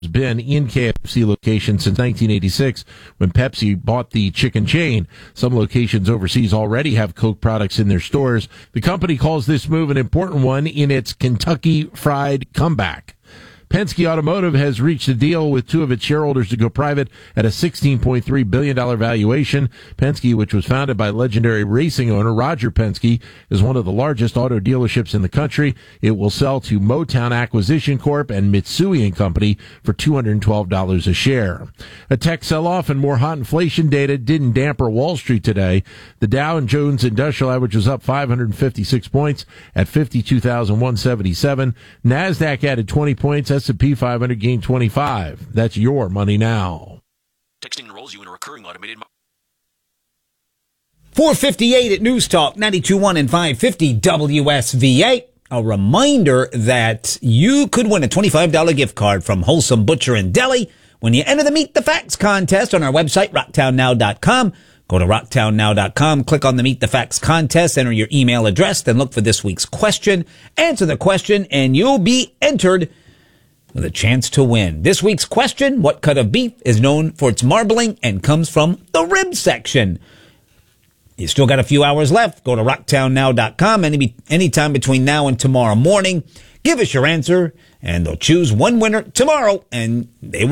been in KFC locations since 1986 when Pepsi bought the chicken chain. Some locations overseas already have Coke products in their stores. The company calls this move an important one in its Kentucky Fried comeback. Penske Automotive has reached a deal with two of its shareholders to go private at a $16.3 billion valuation. Penske, which was founded by legendary racing owner Roger Penske, is one of the largest auto dealerships in the country. It will sell to Motown Acquisition Corp. And Mitsui & Company for $212 a share. A tech sell-off and more hot inflation data didn't damper Wall Street today. The Dow Jones Industrial Average was up 556 points at 52,177. NASDAQ added 20 points. S&P 500 gained 25. That's your money now. Texting enrolls you in a recurring automated... 4:58 at News Talk 92.1 and 550 WSVA. A reminder that you could win a $25 gift card from Wholesome Butcher and Deli when you enter the Meet the Facts contest on our website, rocktownnow.com. Go to rocktownnow.com, click on the Meet the Facts contest, enter your email address, then look for this week's question. Answer the question, and you'll be entered with a chance to win. This week's question: what cut of beef is known for its marbling and comes from the rib section? You still got a few hours left. Go to rocktownnow.com anytime between now and tomorrow morning. Give us your answer, and they'll choose one winner tomorrow, and they will